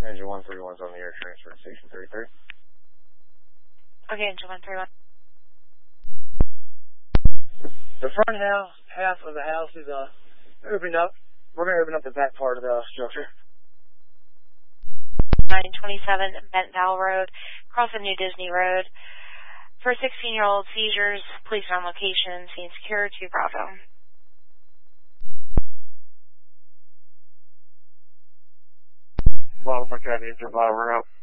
Engine 131's on the air transfer to Station 33. Okay, Engine 131. The front half of the house is opening up. We're going to open up the back part of the structure. 927 Bentonville Road, crossing New Disney Road. For 16-year-old seizures, police on location, scene secure, 2 Bravo. Baltimore County, Engine 5, we're out.